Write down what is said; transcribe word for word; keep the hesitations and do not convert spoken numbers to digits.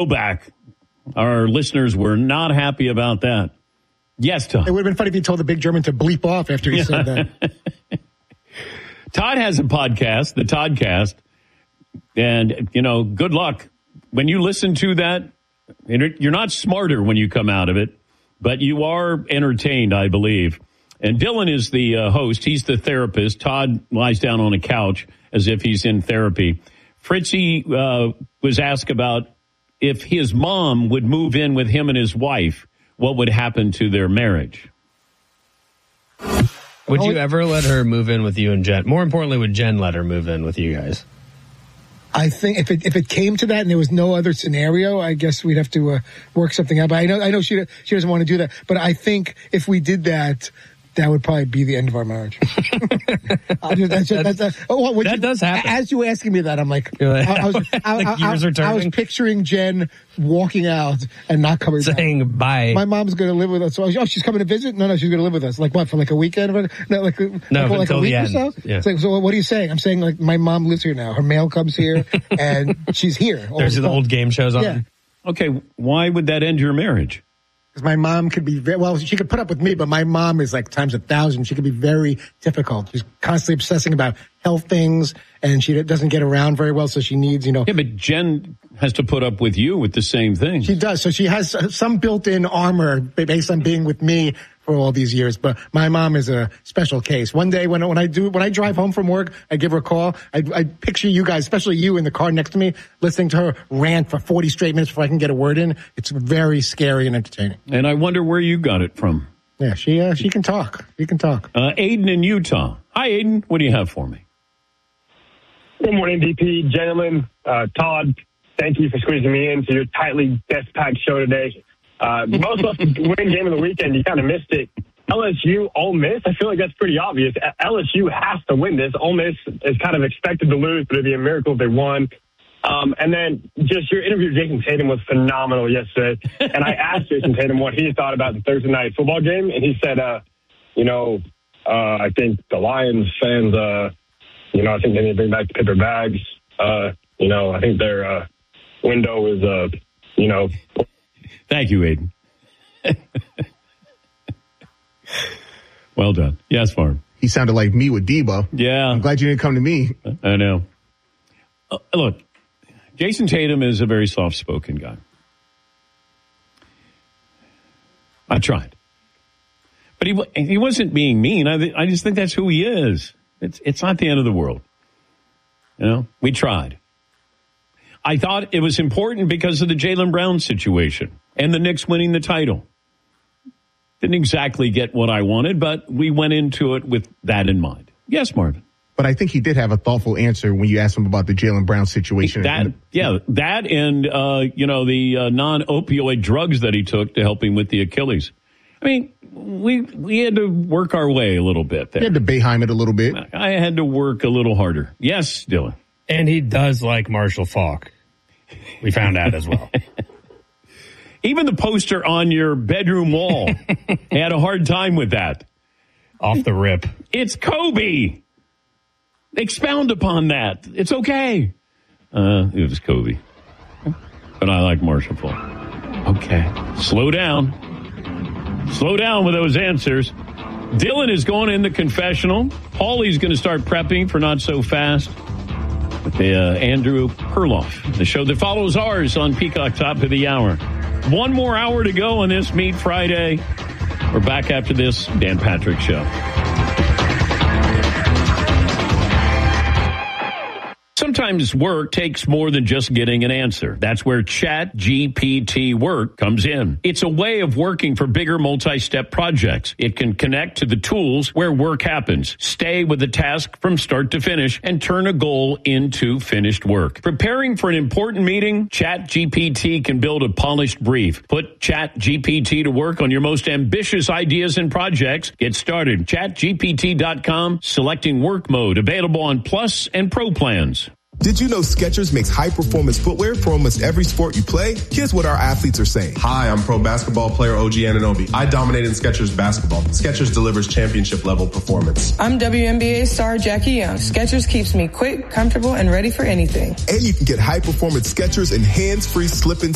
back. Our listeners were not happy about that. Yes, Todd. It would have been funny if you told the big German to bleep off after he said that. Todd has a podcast, the Toddcast, and, you know, good luck. When you listen to that, you're not smarter when you come out of it, but you are entertained, I believe. And Dylan is the uh, host. He's the therapist. Todd lies down on a couch as if he's in therapy. Fritzy uh, was asked about if his mom would move in with him and his wife, what would happen to their marriage? Would you ever let her move in with you and Jen? More importantly, would Jen let her move in with you guys? I think if it if it came to that and there was no other scenario, I guess we'd have to uh, work something out. But I know I know she she doesn't want to do that. But I think if we did that, that would probably be the end of our marriage. I just, that's, that's, that's, oh, what, that you, does happen. As you were asking me that, I'm like, like I, I, was, I, I, I, I was picturing Jen walking out and not coming back. Saying bye. My mom's going to live with us. So, oh, she's coming to visit? No, no, she's going to live with us. Like what, for like a weekend? No, like, no, like, like a week or so? Yeah. It's like, so what are you saying? I'm saying like my mom lives here now. Her mail comes here and she's here. There's the old game shows on. Yeah. Okay, why would that end your marriage? Because my mom could be very, well, she could put up with me, but my mom is like times a thousand. She could be very difficult. She's constantly obsessing about health things, and she doesn't get around very well, so she needs, you know. Yeah, but Jen has to put up with you with the same thing. She does. So she has some built-in armor based on being with me for all these years. But my mom is a special case. One day when when I do when I drive home from work, I give her a call. I, I picture you guys, especially you in the car next to me, listening to her rant for forty straight minutes before I can get a word in. It's very scary and entertaining. And I wonder where you got it from. Yeah, she uh, she can talk. She can talk. Uh, Aiden in Utah. Hi, Aiden. What do you have for me? Good morning, D P, gentlemen. Uh, Todd, thank you for squeezing me into your tightly desk-packed show today. Uh, most of us win game of the weekend. You kind of missed it. L S U, Ole Miss, I feel like that's pretty obvious. L S U has to win this. Ole Miss is kind of expected to lose, but it'd be a miracle if they won. Um, and then just your interview with Jason Tatum was phenomenal yesterday. And I asked Jason Tatum what he thought about the Thursday night football game, and he said, uh, you know, uh, I think the Lions fans, uh, you know, I think they need to bring back the paper bags. Uh, you know, I think their uh, window is, uh, you know. Thank you, Aiden. Well done. Yes, Farm. He sounded like me with Debo. Yeah. I'm glad you didn't come to me. I know. Uh, look, Jason Tatum is a very soft-spoken guy. I tried. But he he wasn't being mean. I, I just think that's who he is. It's it's not the end of the world. You know, we tried. I thought it was important because of the Jaylen Brown situation and the Knicks winning the title. Didn't exactly get what I wanted, but we went into it with that in mind. Yes, Marvin. But I think he did have a thoughtful answer when you asked him about the Jaylen Brown situation. That, yeah, that and, uh, you know, the uh, non-opioid drugs that he took to help him with the Achilles. I mean, we we had to work our way a little bit there. You had to Boeheim it a little bit. I had to work a little harder. Yes, Dylan. And he does like Marshall Faulk. We found out as well. Even the poster on your bedroom wall had a hard time with that. Off the rip. It's Kobe. Expound upon that. It's okay. Uh, it was Kobe. But I like Marshall Faulk. Okay. Slow down. Slow down with those answers. Dylan is going in the confessional. Paulie's going to start prepping for Not So Fast with the, uh, Andrew Perloff, the show that follows ours on Peacock, top of the hour. One more hour to go on this Meat Friday. We're back after this Dan Patrick Show. Sometimes work takes more than just getting an answer. That's where Chat G P T Work comes in. It's a way of working for bigger multi-step projects. It can connect to the tools where work happens, stay with the task from start to finish, and turn a goal into finished work. Preparing for an important meeting, Chat G P T can build a polished brief. Put Chat G P T to work on your most ambitious ideas and projects. Get started. chat G P T dot com, selecting work mode, available on Plus and Pro plans. Did you know Skechers makes high-performance footwear for almost every sport you play? Here's what our athletes are saying. Hi, I'm pro basketball player O G Anunoby. I dominate in Skechers basketball. Skechers delivers championship-level performance. I'm W N B A star Jackie Young. Skechers keeps me quick, comfortable, and ready for anything. And you can get high-performance Skechers and hands-free slip-ins